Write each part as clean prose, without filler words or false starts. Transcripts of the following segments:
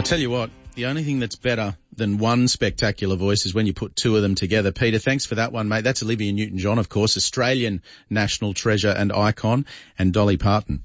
tell you what, the only thing that's better than one spectacular voice is when you put two of them together. Peter, thanks for that one, mate. That's Olivia Newton-John, of course, Australian national treasure and icon, and Dolly Parton.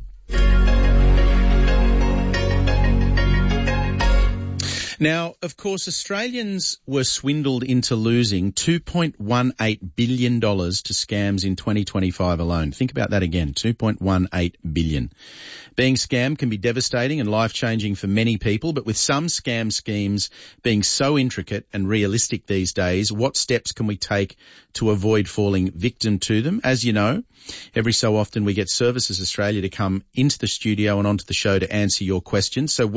Now, of course, Australians were swindled into losing $2.18 billion to scams in 2025 alone. Think about that again, $2.18 billion. Being scammed can be devastating and life-changing for many people, but with some scam schemes being so intricate and realistic these days, what steps can we take to avoid falling victim to them? As you know, every so often we get Services Australia to come into the studio and onto the show to answer your questions. So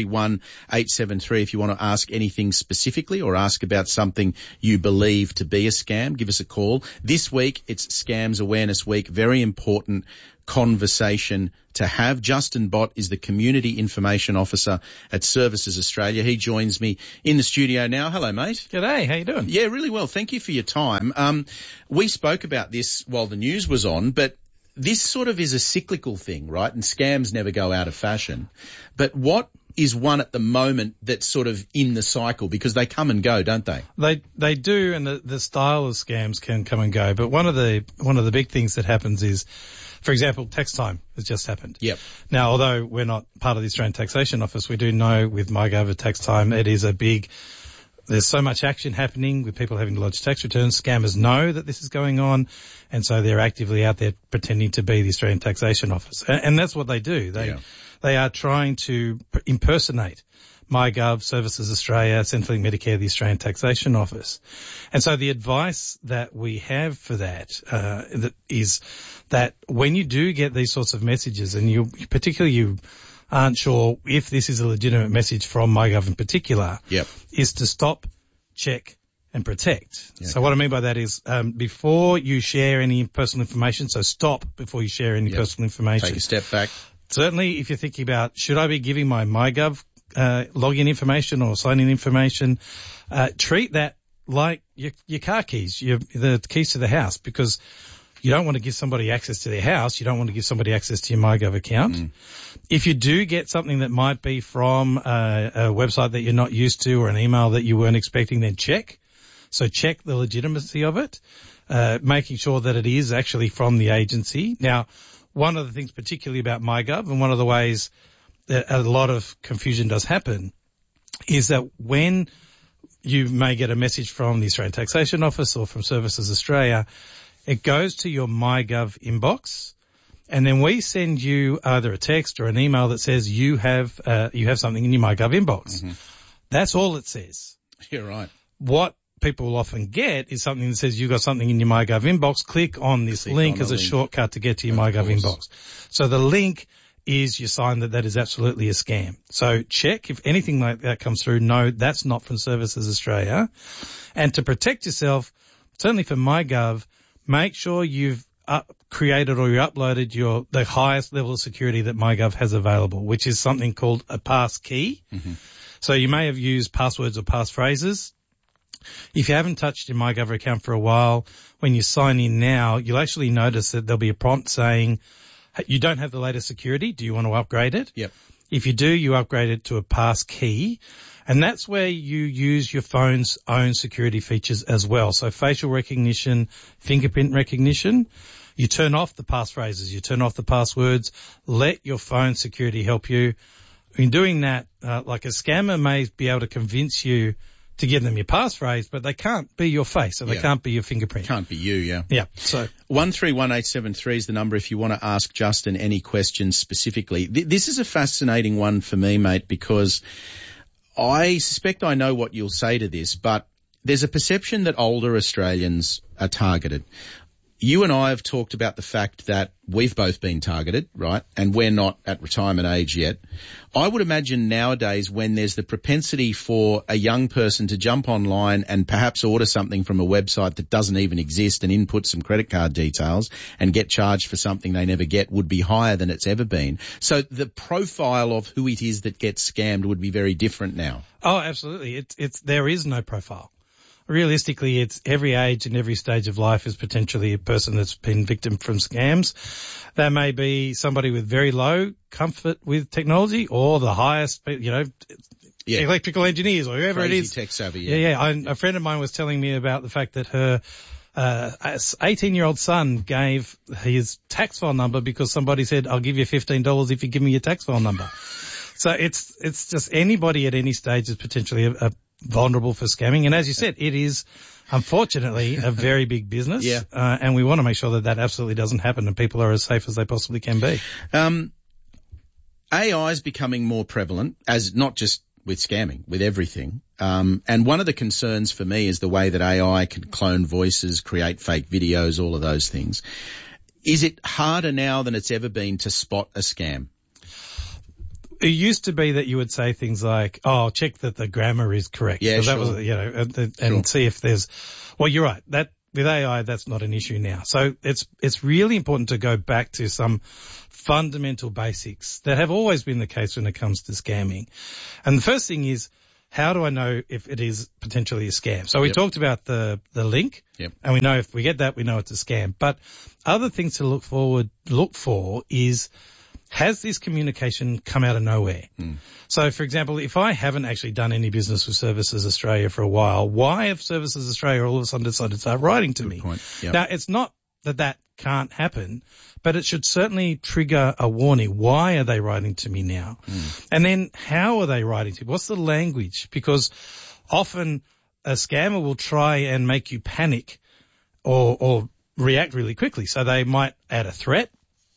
131873 if you want to ask anything specifically or ask about something you believe to be a scam, give us a call. This week, it's Scams Awareness Week. Very important conversation to have. Justin Bott is the Community Information Officer at Services Australia. He joins me in the studio now. Hello, mate. G'day. How you doing? Yeah, really well. Thank you for your time. We spoke about this while the news was on, but this sort of is a cyclical thing, right? And scams never go out of fashion. But what is one at the moment that's sort of in the cycle, because they come and go, don't they? They do, and the style of scams can come and go. But one of the big things that happens is, for example, tax time has just happened. Yep. Now, although we're not part of the Australian Taxation Office, we do know with MyGov at tax time it is there's so much action happening with people having to lodge tax returns. Scammers know that this is going on, and so they're actively out there pretending to be the Australian Taxation Office. And that's what they do. They are trying to impersonate MyGov, Services Australia, Centrelink Medicare, the Australian Taxation Office. And so the advice that we have for that is that when you do get these sorts of messages, and you aren't sure if this is a legitimate message from MyGov in particular, is to stop, check, and protect. Yeah. So what I mean by that is before you share any personal information, so stop before you share any personal information. Take a step back. Certainly, if you're thinking about, should I be giving my MyGov login information or sign-in information, treat that like your car keys, the keys to the house, because you don't want to give somebody access to their house. You don't want to give somebody access to your MyGov account. If you do get something that might be from a website that you're not used to or an email that you weren't expecting, then check. So check the legitimacy of it, making sure that it is actually from the agency. Now, one of the things particularly about MyGov, and one of the ways that a lot of confusion does happen, is that when you may get a message from the Australian Taxation Office or from Services Australia, it goes to your MyGov inbox, and then we send you either a text or an email that says you have something in your MyGov inbox. Mm-hmm. That's all it says. You're right. What people will often get is something that says you've got something in your MyGov inbox. Click on this link as a shortcut to get to your MyGov inbox. So the link is your sign that is absolutely a scam. So check if anything like that comes through. No, that's not from Services Australia. And to protect yourself, certainly for MyGov, make sure you've created or you uploaded the highest level of security that MyGov has available, which is something called a pass key. Mm-hmm. So you may have used passwords or passphrases. If you haven't touched your MyGov account for a while, when you sign in now, you'll actually notice that there'll be a prompt saying, you don't have the latest security. Do you want to upgrade it? Yep. If you do, you upgrade it to a pass key. And that's where you use your phone's own security features as well. So facial recognition, fingerprint recognition. You turn off the passphrases. You turn off the passwords. Let your phone security help you. In doing that, like a scammer may be able to convince you to give them your passphrase, but they can't be your face, so they can't be your fingerprint. Can't be you, yeah. Yeah. So 131873 is the number if you want to ask Justin any questions specifically. This is a fascinating one for me, mate, because I suspect I know what you'll say to this, but there's a perception that older Australians are targeted. You and I have talked about the fact that we've both been targeted, right? And we're not at retirement age yet. I would imagine nowadays when there's the propensity for a young person to jump online and perhaps order something from a website that doesn't even exist and input some credit card details and get charged for something they never get would be higher than it's ever been. So the profile of who it is that gets scammed would be very different now. Oh, absolutely. There is no profile. Realistically, it's every age and every stage of life is potentially a person that's been victim from scams. That may be somebody with very low comfort with technology or the highest, electrical engineers or whoever Crazy it is. Tech savvy. Yeah. A friend of mine was telling me about the fact that her 18-year-old son gave his tax file number because somebody said, I'll give you $15 if you give me your tax file number. So it's just anybody at any stage is potentially vulnerable for scamming. And as you said, it is unfortunately a very big business. Yeah. And we want to make sure that absolutely doesn't happen and people are as safe as they possibly can be. AI is becoming more prevalent, as not just with scamming, with everything. And one of the concerns for me is the way that AI can clone voices, create fake videos, all of those things. Is it harder now than it's ever been to spot a scam? It used to be that you would say things like, "Oh, check that the grammar is correct." Yeah, that sure. was, and see if there's. Well, you're right. That with AI, that's not an issue now. So it's really important to go back to some fundamental basics that have always been the case when it comes to scamming. And the first thing is, how do I know if it is potentially a scam? So we talked about the link, and we know if we get that, we know it's a scam. But other things to look for is, has this communication come out of nowhere? So, for example, if I haven't actually done any business with Services Australia for a while, why have Services Australia all of a sudden decided to start writing to me? Yep. Now, it's not that can't happen, but it should certainly trigger a warning. Why are they writing to me now? And then how are they writing to me? What's the language? Because often a scammer will try and make you panic or react really quickly. So they might add a threat.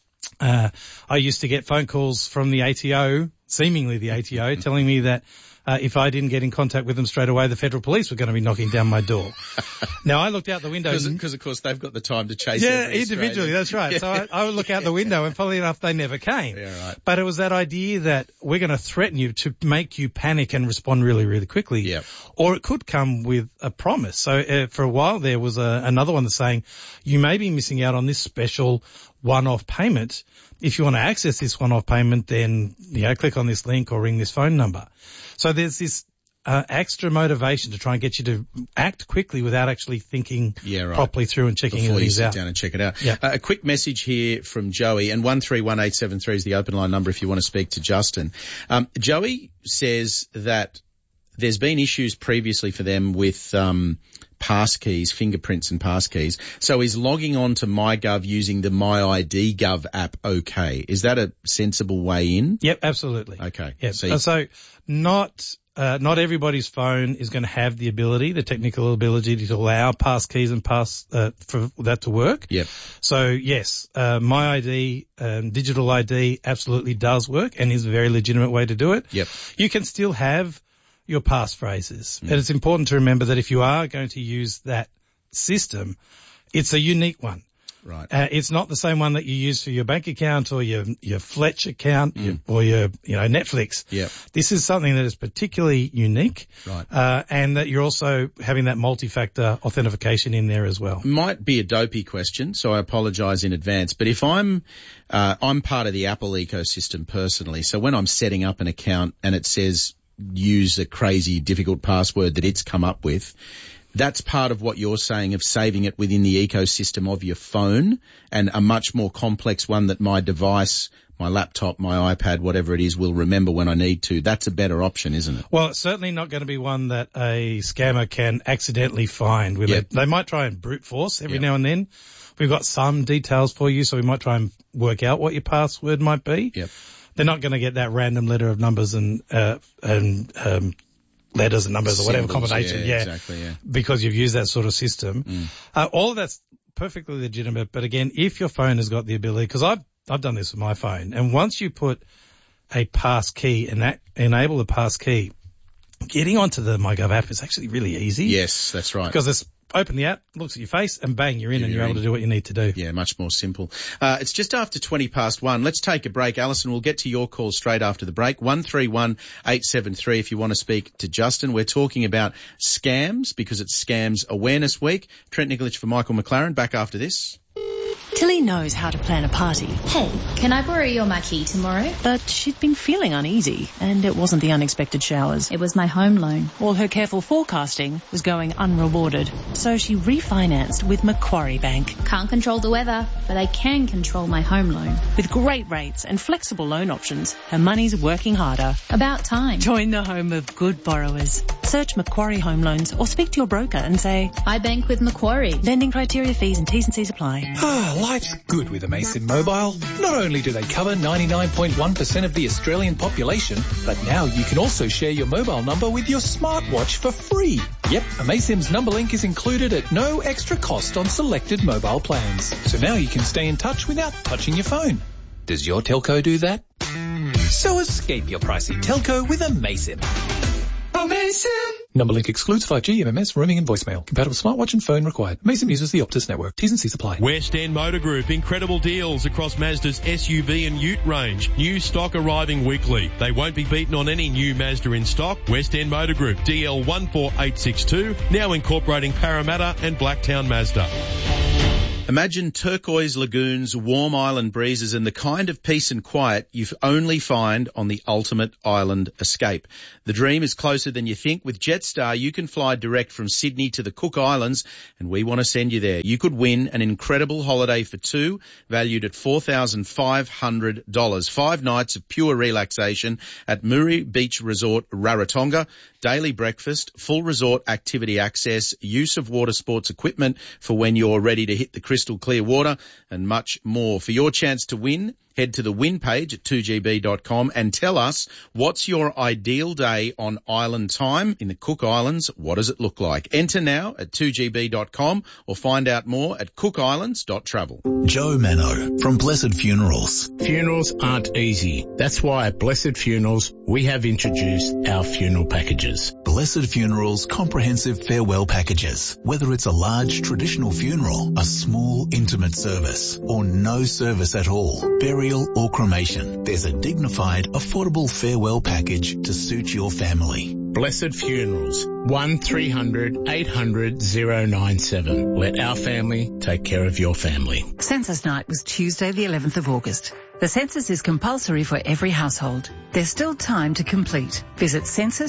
I used to get phone calls from the ATO, seemingly the ATO, telling me that if I didn't get in contact with them straight away, the federal police were going to be knocking down my door. Now, I looked out the window. Because, of course, they've got the time to chase individually, that's right. So I would look out the window, and funnily enough, they never came. Yeah, right. But it was that idea that we're going to threaten you to make you panic and respond really, really quickly. Yep. Or it could come with a promise. So for a while there was another one that's saying, you may be missing out on this special one-off payment. If you want to access this one-off payment, then, click on this link or ring this phone number. So there's this extra motivation to try and get you to act quickly without actually thinking properly through and checking before things you sit out. down and check it out. Yeah. A quick message here from Joey, and 131873 is the open line number if you want to speak to Justin. Joey says that there's been issues previously for them with passkeys, fingerprints and passkeys. So is logging on to MyGov using the MyID Gov app okay? Is that a sensible way in? Yep, absolutely. Okay. Yep. So not everybody's phone is going to have the technical ability to allow passkeys and for that to work. Yep. So yes, MyID, digital ID absolutely does work and is a very legitimate way to do it. Yep. You can still have your passphrases. And it's important to remember that if you are going to use that system, it's a unique one. Right. It's not the same one that you use for your bank account or your Fletch account or your Netflix. Yep. This is something that is particularly unique. Right. And that you're also having that multi-factor authentication in there as well. Might be a dopey question, so I apologise in advance. But if I'm part of the Apple ecosystem personally, so when I'm setting up an account and it says use a crazy difficult password that it's come up with, that's part of what you're saying of saving it within the ecosystem of your phone, and a much more complex one that my device, my laptop, my iPad, whatever it is, will remember when I need to. That's a better option, isn't it? Well, it's certainly not going to be one that a scammer can accidentally find with it. They might try and brute force every now and then. We've got some details for you, so we might try and work out what your password might be. Yep. They're not going to get that random letter of numbers and letters and numbers or whatever combination. Yeah, exactly. Yeah. Because you've used that sort of system. All of that's perfectly legitimate. But again, if your phone has got the ability, because I've done this with my phone, and once you put a pass key and that enable the pass key, getting onto the MyGov app is actually really easy. Yes, that's right. Because it's open the app, looks at your face, and bang, you're in and you're able to do what you need to do. Yeah, much more simple. It's just after 1:20. Let's take a break. Alison, we'll get to your call straight after the break. 131873 if you want to speak to Justin. We're talking about scams because it's Scams Awareness Week. Trent Nikolic for Michael McLaren. Back after this. Tilly knows how to plan a party. Hey, can I borrow your marquee tomorrow? But she'd been feeling uneasy, and it wasn't the unexpected showers. It was my home loan. All her careful forecasting was going unrewarded, so she refinanced with Macquarie Bank. Can't control the weather, but I can control my home loan. With great rates and flexible loan options, her money's working harder. About time. Join the home of good borrowers. Search Macquarie Home Loans or speak to your broker and say, I bank with Macquarie. lending criteria, fees and T's and C's apply. Life's good with Amasim Mobile. Not only do they cover 99.1% of the Australian population, but now you can also share your mobile number with your smartwatch for free. Yep, Amasim's number link is included at no extra cost on selected mobile plans. So now you can stay in touch without touching your phone. Does your telco do that? So escape your pricey telco with Amasim. Amasim! Number link excludes 5G, MMS, roaming and voicemail. Compatible smartwatch and phone required. Amasim uses the Optus network. T's and C's apply. West End Motor Group, incredible deals across Mazda's SUV and Ute range. New stock arriving weekly. They won't be beaten on any new Mazda in stock. West End Motor Group, DL 14862, now incorporating Parramatta and Blacktown Mazda. Imagine turquoise lagoons, warm island breezes and the kind of peace and quiet you only find on the ultimate island escape. The dream is closer than you think. With Jetstar, you can fly direct from Sydney to the Cook Islands, and we want to send you there. You could win an incredible holiday for two, valued at $4,500. 5 nights of pure relaxation at Muri Beach Resort, Rarotonga. Daily breakfast, full resort activity access, use of water sports equipment for when you're ready to hit the crystal clear water, and much more. For your chance to win, head to the win page at 2gb.com and tell us what's your ideal day on island time in the Cook Islands. What does it look like? Enter now at 2gb.com or find out more at cookislands.travel. Joe Mano from Blessed Funerals. Funerals aren't easy. That's why at Blessed Funerals we have introduced our funeral packages. Blessed Funerals comprehensive farewell packages. Whether it's a large traditional funeral, a small intimate service, or no service at all, burial or cremation, there's a dignified, affordable farewell package to suit your family. Blessed Funerals, 1300 800 097. Let our family take care of your family. Census night was Tuesday the 11th of August. The census is compulsory for every household. There's still time to complete. Visit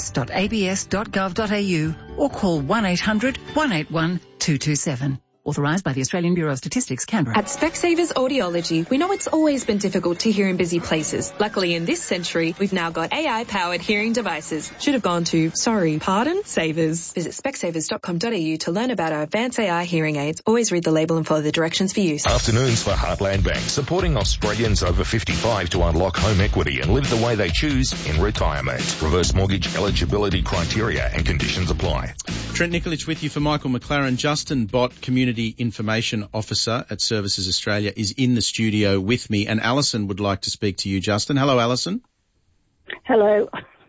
census.abs.gov.au or call 1800 181 227. Authorised by the Australian Bureau of Statistics, Canberra. At Specsavers Audiology, we know it's always been difficult to hear in busy places. Luckily, in this century, we've now got AI-powered hearing devices. Should have gone to, Savers. Visit specsavers.com.au to learn about our advanced AI hearing aids. Always read the label and follow the directions for use. Afternoons for Heartland Bank, supporting Australians over 55 to unlock home equity and live the way they choose in retirement. Reverse mortgage eligibility criteria and conditions apply. Trent Nikolic with you for Michael McLaren. Justin Bott, Community Information Officer at Services Australia, is in the studio with me, and Alison would like to speak to you, Justin. Hello, Alison. Hello.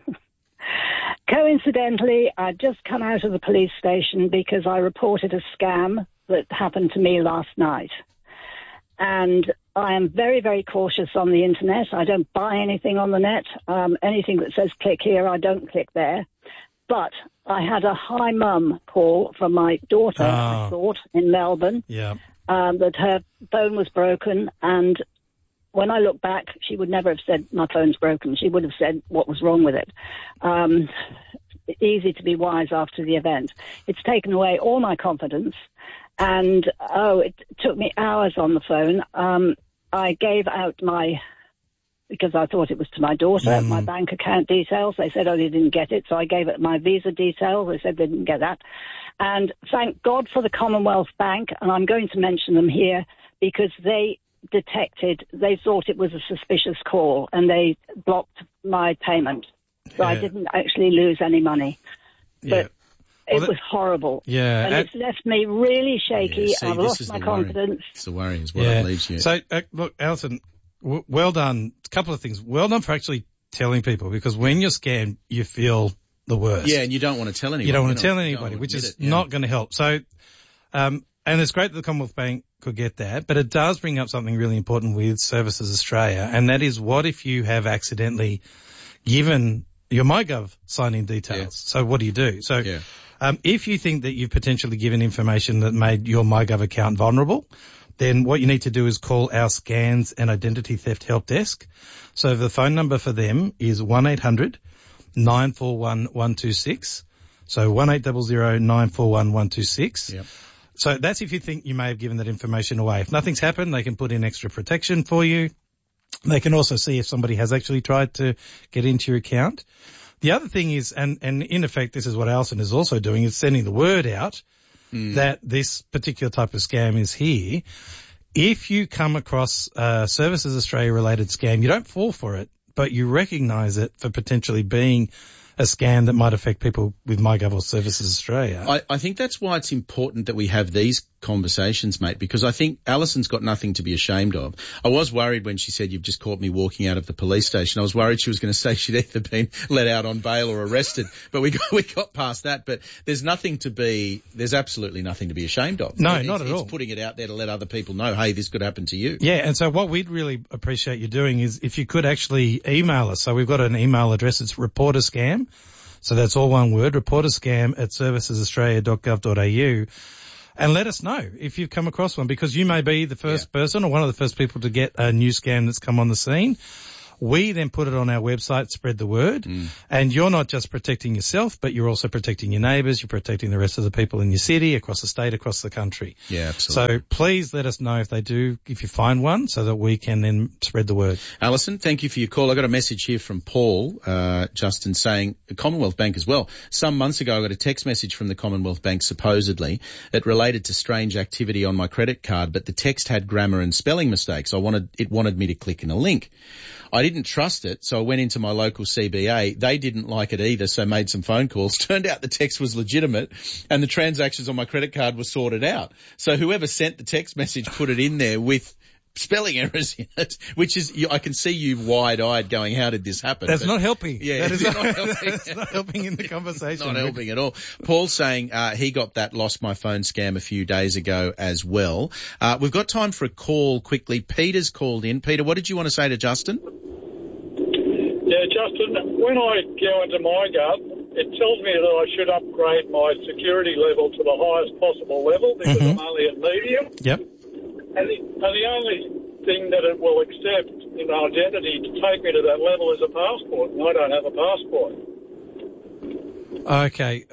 Coincidentally, I've just come out of the police station because I reported a scam that happened to me last night. And I am very, very cautious on the internet. I don't buy anything on the net. Anything that says click here, I don't click there. But I had a hi mum call from my daughter, I thought, in Melbourne, that her phone was broken. And when I look back, she would never have said my phone's broken. She would have said what was wrong with it. Easy to be wise after the event. It's taken away all my confidence. And, it took me hours on the phone. I gave out because I thought it was to my daughter, my bank account details. They said, they didn't get it. So I gave it my Visa details. They said they didn't get that. And thank God for the Commonwealth Bank, and I'm going to mention them here because they thought it was a suspicious call, and they blocked my payment. So I didn't actually lose any money. But it was horrible. Yeah. And it's left me really shaky. I've lost my confidence. It's the worry is what it leaves you. So, look, Alison, well done. A couple of things. Well done for actually telling people, because when you're scammed, you feel the worst. Yeah, and you don't want to tell anyone. You don't want to tell anybody, which is not going to help. So, and it's great that the Commonwealth Bank could get that, but it does bring up something really important with Services Australia, and that is, what if you have accidentally given your MyGov sign-in details? Yeah. So what do you do? So if you think that you've potentially given information that made your MyGov account vulnerable, then what you need to do is call our Scams and Identity Theft Help Desk. So the phone number for them is 1-800-941-126. So 1-800-941-126. Yep. So that's if you think you may have given that information away. If nothing's happened, they can put in extra protection for you. They can also see if somebody has actually tried to get into your account. The other thing is, and in effect this is what Alison is also doing, is sending the word out that this particular type of scam is here. If you come across a Services Australia related scam, you don't fall for it, but you recognise it for potentially being a scam that might affect people with MyGov or Services Australia. I think that's why it's important that we have these conversations, mate, because I think Alison's got nothing to be ashamed of. I was worried when she said, you've just caught me walking out of the police station. I was worried she was going to say she'd either been let out on bail or arrested, but we got past that. But there's absolutely nothing to be ashamed of. No, not at all. It's putting it out there to let other people know, hey, this could happen to you. Yeah, and so what we'd really appreciate you doing is if you could actually email us. So we've got an email address. It's reporterscam. So that's all one word, reporterscam@servicesaustralia.gov.au. And let us know if you've come across one, because you may be the first person or one of the first people to get a new scam that's come on the scene. We then put it on our website, spread the word, and you're not just protecting yourself, but you're also protecting your neighbours, you're protecting the rest of the people in your city, across the state, across the country. Yeah, absolutely. So please let us know if you find one, so that we can then spread the word. Alison, thank you for your call. I got a message here from Paul, Justin, saying the Commonwealth Bank as well. Some months ago, I got a text message from the Commonwealth Bank, supposedly. It related to strange activity on my credit card, but the text had grammar and spelling mistakes. It wanted me to click in a link. I didn't trust it, so I went into my local CBA. They didn't like it either, so made some phone calls. Turned out the text was legitimate and the transactions on my credit card were sorted out. So whoever sent the text message put it in there with spelling errors in it, which is, I can see you wide-eyed going, how did this happen? That's not helping. Yeah, that is not helping. That's not helping in the conversation. Not helping at all. Paul's saying he got that lost my phone scam a few days ago as well. We've got time for a call quickly. Peter's called in. Peter, what did you want to say to Justin? Yeah, Justin, when I go into MyGov, it tells me that I should upgrade my security level to the highest possible level because I'm only at medium. Yep. And the only thing that it will accept in identity to take me to that level is a passport, and I don't have a passport. Okay.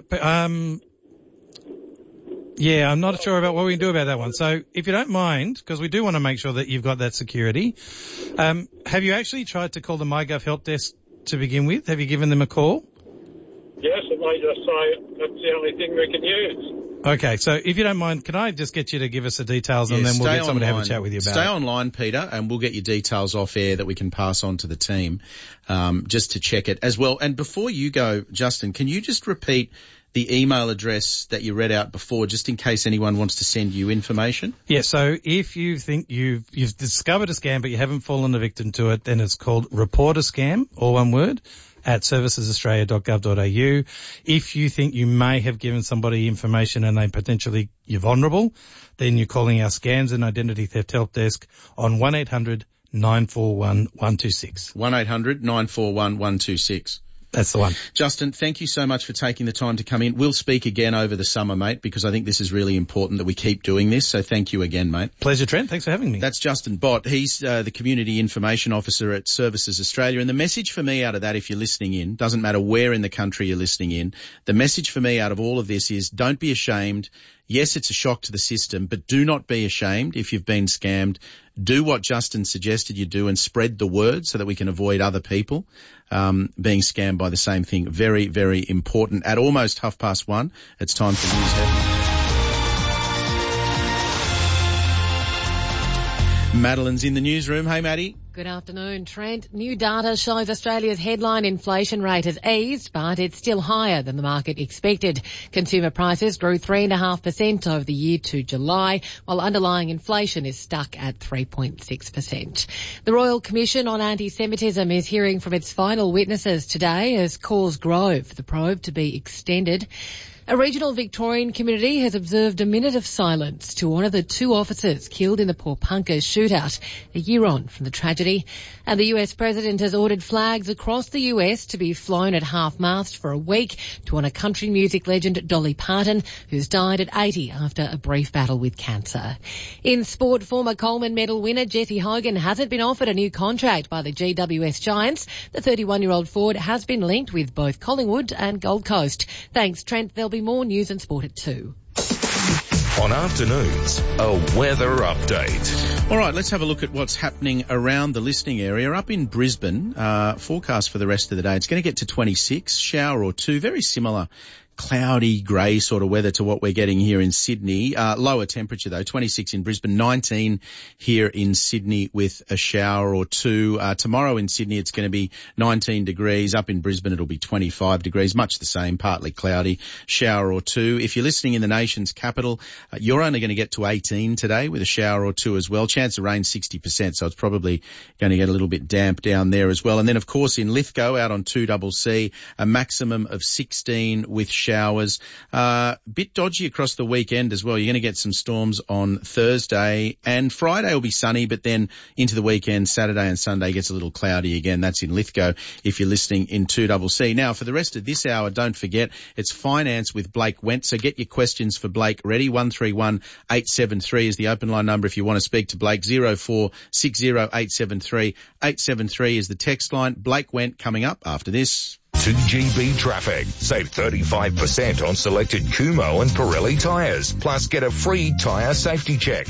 Yeah, I'm not sure about what we can do about that one. So if you don't mind, because we do want to make sure that you've got that security, have you actually tried to call the MyGov help desk to begin with? Have you given them a call? Yes, and they just say that's the only thing we can use. Okay, so if you don't mind, can I just get you to give us the details and then we'll get someone to have a chat with you about it? Stay online, Peter, and we'll get your details off air that we can pass on to the team, just to check it as well. And before you go, Justin, can you just repeat the email address that you read out before, just in case anyone wants to send you information? Yeah, so if you think you've discovered a scam but you haven't fallen a victim to it, then it's called reporterscam, all one word, at servicesaustralia.gov.au. If you think you may have given somebody information and you're vulnerable, then you're calling our Scams and Identity Theft Help Desk on 1-800-941-126. 1-800-941-126. That's the one. Justin, thank you so much for taking the time to come in. We'll speak again over the summer, mate, because I think this is really important that we keep doing this. So thank you again, mate. Pleasure, Trent. Thanks for having me. That's Justin Bott. He's the Community Information Officer at Services Australia. And the message for me out of that, if you're listening in, doesn't matter where in the country you're listening in, the message for me out of all of this is don't be ashamed. Yes, it's a shock to the system, but do not be ashamed if you've been scammed. Do what Justin suggested you do and spread the word so that we can avoid other people being scammed by the same thing. Very, very important. At almost 1:30, it's time for news headlines. Madeline's in the newsroom. Hey, Maddie. Good afternoon, Trent. New data shows Australia's headline inflation rate has eased, but it's still higher than the market expected. Consumer prices grew 3.5% over the year to July, while underlying inflation is stuck at 3.6%. The Royal Commission on Anti-Semitism is hearing from its final witnesses today as calls grow for the probe to be extended. A regional Victorian community has observed a minute of silence to honour the 2 officers killed in the Porepunkah shootout a year on from the tragedy. And the US President has ordered flags across the US to be flown at half-mast for a week to honour country music legend Dolly Parton, who's died at 80 after a brief battle with cancer. In sport, former Coleman medal winner Jesse Hogan hasn't been offered a new contract by the GWS Giants. The 31-year-old forward has been linked with both Collingwood and Gold Coast. Thanks, Trent. There'll be more news and sport at 2. On afternoons, a weather update. All right, let's have a look at what's happening around the listening area. Up in Brisbane, forecast for the rest of the day, it's going to get to 26, shower or 2, very similar cloudy, grey sort of weather to what we're getting here in Sydney. Lower temperature though, 26 in Brisbane, 19 here in Sydney with a shower or 2. Tomorrow in Sydney it's going to be 19 degrees. Up in Brisbane it'll be 25 degrees, much the same, partly cloudy, shower or 2. If you're listening in the nation's capital, you're only going to get to 18 today with a shower or 2 as well. Chance of rain 60%, so it's probably going to get a little bit damp down there as well. And then of course in Lithgow out on 2CC, a maximum of 16 with showers. Bit dodgy across the weekend as well. You're going to get some storms on Thursday, and Friday will be sunny, but then into the weekend, Saturday and Sunday gets a little cloudy again. That's in Lithgow if you're listening in 2CC. Now, for the rest of this hour, don't forget, it's Finance with Blake Went, so get your questions for Blake ready. 131 873 is the open line number if you want to speak to Blake. 0460 873 873 is the text line. Blake Went coming up after this. 2GB Traffic. Save 35% on selected Kumho and Pirelli tyres. Plus get a free tyre safety check.